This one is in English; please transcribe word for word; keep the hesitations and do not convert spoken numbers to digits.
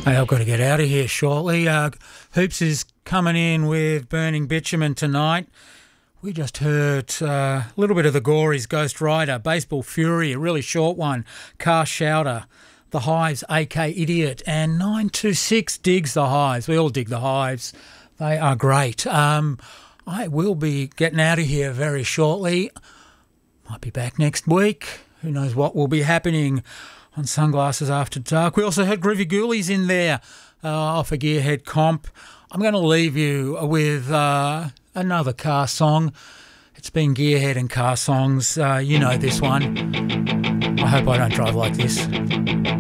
Hey, I've got to get out of here shortly. Uh, Hoops is coming in with Burning Bitumen tonight. We just heard uh, a little bit of the Gories, Ghost Rider, Baseball Fury, a really short one, Car Shouter, The Hives, A K Idiot, and nine two six digs The Hives. We all dig The Hives. They are great. Um, I will be getting out of here very shortly. Might be back next week. Who knows what will be happening on Sunglasses After Dark. We also had Groovy Ghoulies in there uh, off a Gearhead comp. I'm going to leave you with uh, another car song. It's been Gearhead and car songs. Uh, you know this one. I hope I don't drive like this.